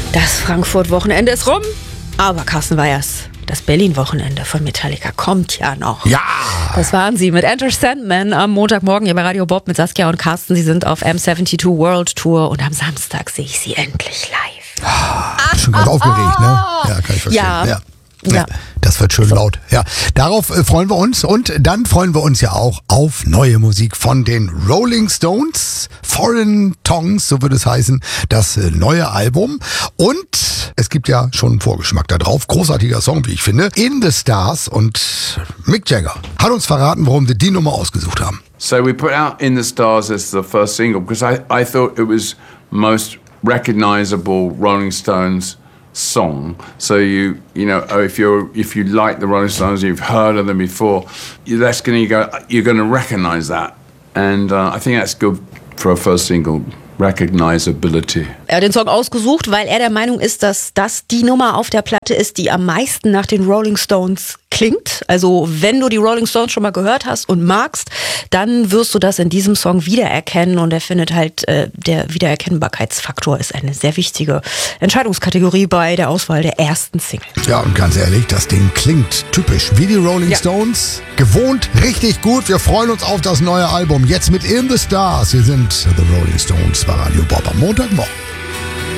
Das Frankfurt-Wochenende ist rum, aber Carsten Weyers, das Berlin-Wochenende von Metallica kommt ja noch. Ja! Das waren sie mit Enter Sandman am Montagmorgen hier bei Radio Bob mit Saskia und Carsten. Sie sind auf M72 World Tour und am Samstag sehe ich sie endlich live. Schon ganz aufgeregt, ne? Ja, kann ich verstehen. Ja. Das wird schön laut. Ja, darauf freuen wir uns und dann freuen wir uns ja auch auf neue Musik von den Rolling Stones. Foreign Tongues, so wird es heißen, das neue Album. Und es gibt ja schon einen Vorgeschmack da drauf. Großartiger Song, wie ich finde. In the Stars und Mick Jagger hat uns verraten, warum wir die Nummer ausgesucht haben. So we put out In the Stars as the first single because I thought it was most recognizable Rolling Stones song. So you know, if you like the Rolling Stones, you've heard of them before, you're going to recognize that, and I think that's good for a first single. Recognizability. Er hat den Song ausgesucht, weil er der Meinung ist, dass das die Nummer auf der Platte ist, die am meisten nach den Rolling Stones klingt. Also wenn du die Rolling Stones schon mal gehört hast und magst, dann wirst du das in diesem Song wiedererkennen. Und er findet halt, der Wiedererkennbarkeitsfaktor ist eine sehr wichtige Entscheidungskategorie bei der Auswahl der ersten Single. Ja, und ganz ehrlich, das Ding klingt typisch wie die Rolling Stones. Gewohnt, richtig gut. Wir freuen uns auf das neue Album. Jetzt mit In the Stars. Wir sind The Rolling Stones bei Radio Bob am Montagmorgen.